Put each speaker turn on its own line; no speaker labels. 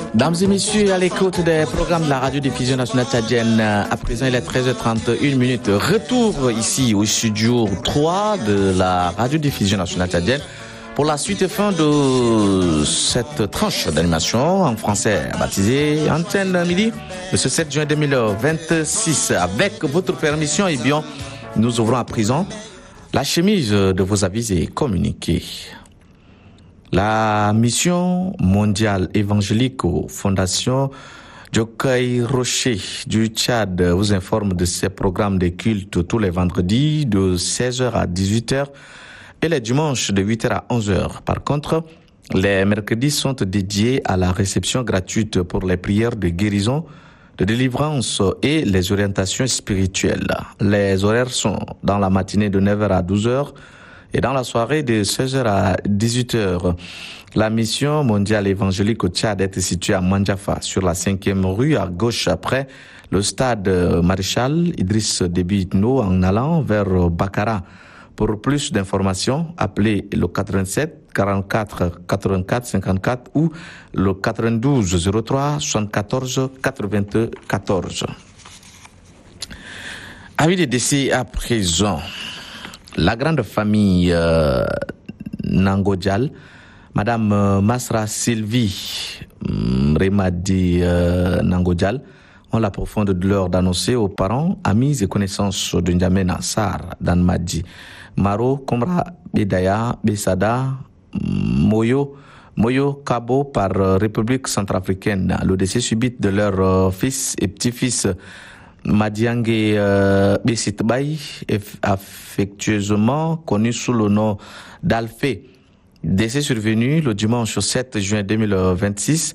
Mesdames et messieurs, à l'écoute des programmes de la radio-diffusion nationale tchadienne, à présent il est 13h31. Retour ici au studio 3 de la radio-diffusion nationale tchadienne pour la suite et fin de cette tranche d'animation en français baptisée Antenne Midi de ce 7 juin 2026. Avec votre permission, eh bien, nous ouvrons à présent la chemise de vos avis et communiqués. La mission mondiale évangélique aux fondations Djokai Rocher du Tchad vous informe de ses programmes de culte tous les vendredis de 16h à 18h et les dimanches de 8h à 11h. Par contre, les mercredis sont dédiés à la réception gratuite pour les prières de guérison, de délivrance et les orientations spirituelles. Les horaires sont dans la matinée de 9h à 12h et dans la soirée de 16h à 18h. La mission mondiale évangélique au Tchad est située à Mandjafa, sur la 5e rue, à gauche après le stade Maréchal Idriss Déby Itno, en allant vers Bakara. Pour plus d'informations, appelez le 87 44 84 54 ou le 92 03 74 94. Avis des décès à présent. La grande famille Nangodjal, Madame Masra Sylvie Remadi Nangodjal, ont la profonde douleur d'annoncer aux parents, amis et connaissances de N'Djamena Sarr d'Anmadji, Maro, Komra, Bedaya, Besada, Moyo, Kabo par République centrafricaine. Le décès subit de leur fils et petit-fils Madiangue Bessitbaï, affectueusement connu sous le nom d'Alphée. Décès survenu le dimanche 7 juin 2026